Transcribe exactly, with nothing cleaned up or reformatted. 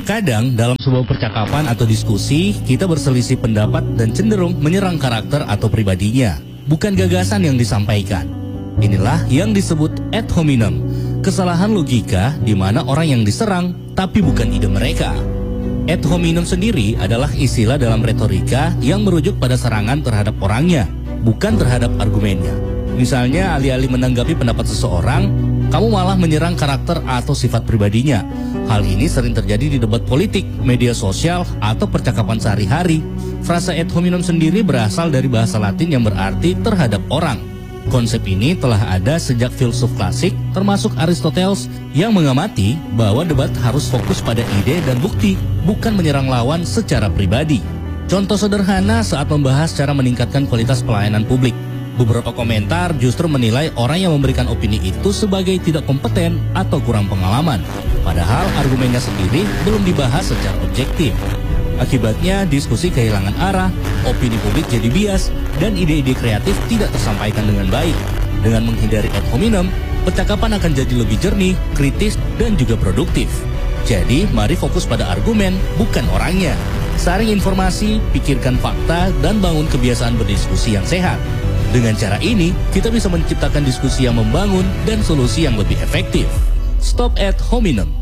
Kadang dalam sebuah percakapan atau diskusi, kita berselisih pendapat dan cenderung menyerang karakter atau pribadinya, bukan gagasan yang disampaikan. Inilah yang disebut ad hominem, kesalahan logika di mana orang yang diserang tapi bukan ide mereka. Ad hominem sendiri adalah istilah dalam retorika yang merujuk pada serangan terhadap orangnya, bukan terhadap argumennya. Misalnya alih-alih menanggapi pendapat seseorang, kamu malah menyerang karakter atau sifat pribadinya. Hal ini sering terjadi di debat politik, media sosial, atau percakapan sehari-hari. Frasa ad hominem sendiri berasal dari bahasa Latin yang berarti terhadap orang. Konsep ini telah ada sejak filsuf klasik, termasuk Aristoteles, yang mengamati bahwa debat harus fokus pada ide dan bukti, bukan menyerang lawan secara pribadi. Contoh sederhana saat membahas cara meningkatkan kualitas pelayanan publik. Beberapa komentar justru menilai orang yang memberikan opini itu sebagai tidak kompeten atau kurang pengalaman, padahal argumennya sendiri belum dibahas secara objektif. Akibatnya diskusi kehilangan arah, opini publik jadi bias, dan ide-ide kreatif tidak tersampaikan dengan baik. Dengan menghindari ad hominem, percakapan akan jadi lebih jernih, kritis, dan juga produktif. Jadi, mari fokus pada argumen, bukan orangnya. Saring informasi, pikirkan fakta, dan bangun kebiasaan berdiskusi yang sehat. Dengan cara ini, kita bisa menciptakan diskusi yang membangun dan solusi yang lebih efektif. Stop ad hominem.